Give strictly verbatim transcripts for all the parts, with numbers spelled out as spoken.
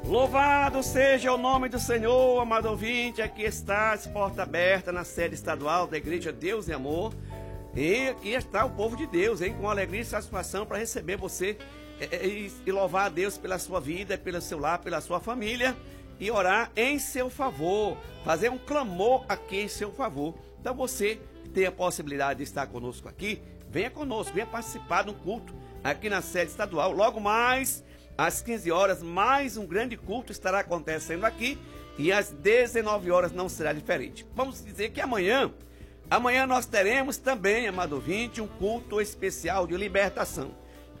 Louvado seja o nome do Senhor, amado ouvinte. Aqui está a porta aberta na sede estadual da Igreja Deus e Amor. E aqui está o povo de Deus, hein, com alegria e satisfação para receber você e, e louvar a Deus pela sua vida, pelo seu lar, pela sua família e orar em seu favor, fazer um clamor aqui em seu favor. Então você que tem a possibilidade de estar conosco aqui, venha conosco, venha participar de um culto aqui na sede estadual. Logo mais às quinze horas, mais um grande culto estará acontecendo aqui e às dezenove horas não será diferente. Vamos dizer que amanhã, amanhã nós teremos também, amado ouvinte, um culto especial de libertação.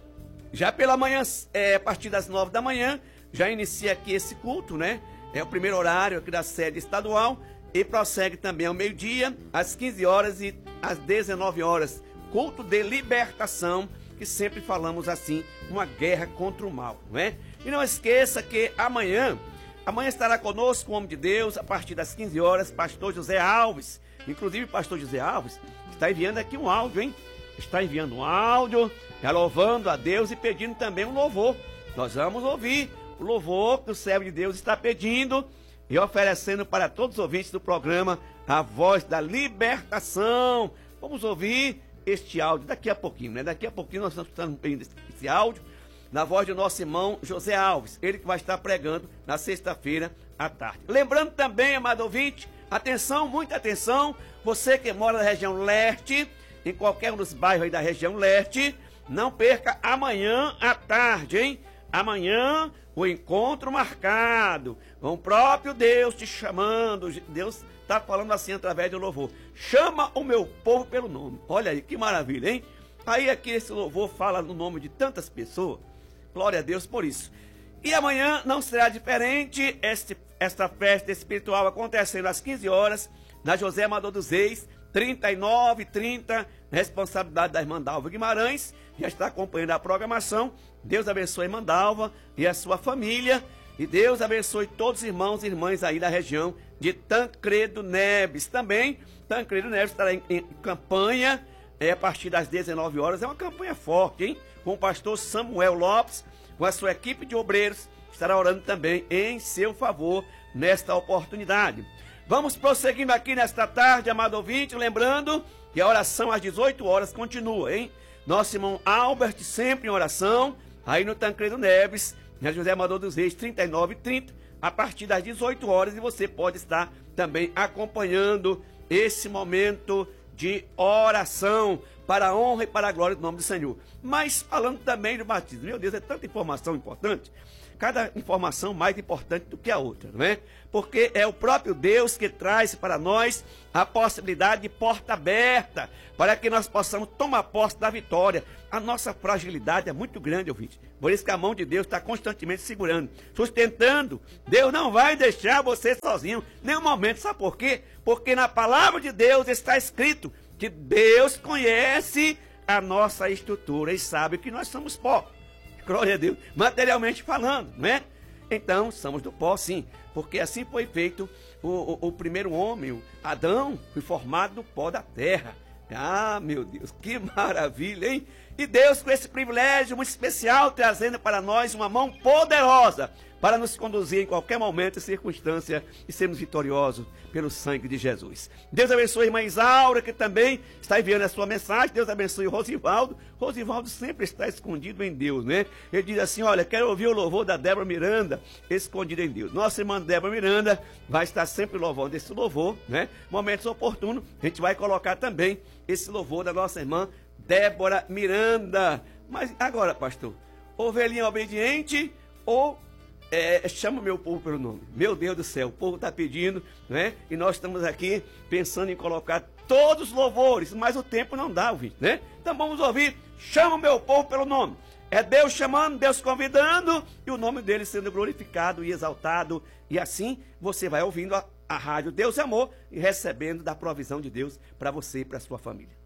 Já pela manhã, é, a partir das nove da manhã, já inicia aqui esse culto, né? É o primeiro horário aqui da sede estadual e prossegue também ao meio-dia, às quinze horas e às dezenove horas. Culto de libertação, que sempre falamos assim, uma guerra contra o mal, não é? E não esqueça que amanhã, amanhã estará conosco o homem de Deus, a partir das quinze horas, pastor José Alves. Inclusive, pastor José Alves está enviando aqui um áudio, hein? Está enviando um áudio, já louvando a Deus e pedindo também um louvor. Nós vamos ouvir o louvor que o servo de Deus está pedindo e oferecendo para todos os ouvintes do programa A Voz da Libertação. Vamos ouvir este áudio daqui a pouquinho, né? Daqui a pouquinho nós estamos escutando bem esse áudio na voz do nosso irmão José Alves, ele que vai estar pregando na sexta-feira à tarde. Lembrando também, amado ouvinte, atenção, muita atenção, você que mora na região leste, em qualquer um dos bairros aí da região leste, não perca amanhã à tarde, hein? Amanhã o encontro marcado, com o próprio Deus te chamando. Deus está falando assim através do louvor: chama o meu povo pelo nome. Olha aí que maravilha, hein? Aí aqui esse louvor fala no nome de tantas pessoas. Glória a Deus por isso. E amanhã não será diferente. Este, esta festa espiritual acontecendo às quinze horas na José Amador dos Reis, trinta e nove e trinta, responsabilidade da irmã Dalva Guimarães. Já está acompanhando a programação. Deus abençoe a irmã Dalva e a sua família. E Deus abençoe todos os irmãos e irmãs aí da região de Tancredo Neves. Também, Tancredo Neves estará em, em campanha é, a partir das dezenove horas. É uma campanha forte, hein? Com o pastor Samuel Lopes, com a sua equipe de obreiros, estará orando também em seu favor nesta oportunidade. Vamos prosseguindo aqui nesta tarde, amado ouvinte, lembrando que a oração às dezoito horas continua, hein? Nosso irmão Albert sempre em oração, aí no Tancredo Neves, na José Amador dos Reis, trinta e nove e trinta, a partir das dezoito horas, e você pode estar também acompanhando esse momento de oração para a honra e para a glória do nome do Senhor. Mas falando também do batismo, meu Deus, é tanta informação importante, cada informação mais importante do que a outra, não é? Porque é o próprio Deus que traz para nós a possibilidade de porta aberta, para que nós possamos tomar posse da vitória. A nossa fragilidade é muito grande, ouvinte. Por isso que a mão de Deus está constantemente segurando, sustentando. Deus não vai deixar você sozinho, em nenhum momento. Sabe por quê? Porque na palavra de Deus está escrito que Deus conhece a nossa estrutura e sabe que nós somos pó. Glória a Deus, materialmente falando, né? Então, somos do pó, sim, porque assim foi feito o, o, o primeiro homem, o Adão, foi formado do pó da terra. Ah, meu Deus, que maravilha, hein? E Deus, com esse privilégio muito especial, trazendo para nós uma mão poderosa para nos conduzir em qualquer momento e circunstância e sermos vitoriosos pelo sangue de Jesus. Deus abençoe a irmã Isaura, que também está enviando a sua mensagem. Deus abençoe o Rosivaldo. Rosivaldo sempre está escondido em Deus, né? Ele diz assim: olha, quero ouvir o louvor da Débora Miranda, escondido em Deus. Nossa irmã Débora Miranda vai estar sempre louvando esse louvor, né? Momentos oportunos, a gente vai colocar também esse louvor da nossa irmã Débora Miranda. Mas agora, pastor, ovelhinha obediente ou É, chama o meu povo pelo nome? Meu Deus do céu, o povo está pedindo, né? E nós estamos aqui pensando em colocar todos os louvores, mas o tempo não dá, ouvinte, né? Então vamos ouvir: chama o meu povo pelo nome. É Deus chamando, Deus convidando e o nome dele sendo glorificado e exaltado. E assim você vai ouvindo a, a rádio Deus é Amor e recebendo da provisão de Deus para você e para sua família.